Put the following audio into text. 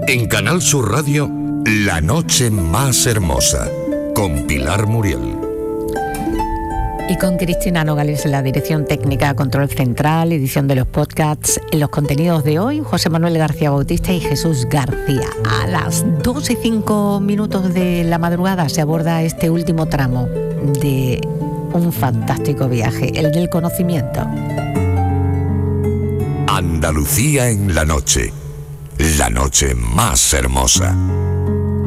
En Canal Sur Radio, La Noche Más Hermosa, con Pilar Muriel. Y con Cristina Nogales en la dirección técnica, control central, edición de los podcasts. En los contenidos de hoy, José Manuel García Bautista y Jesús García. A las 2:05 de la madrugada se aborda este último tramo de un fantástico viaje, el del conocimiento. Andalucía en la noche más hermosa.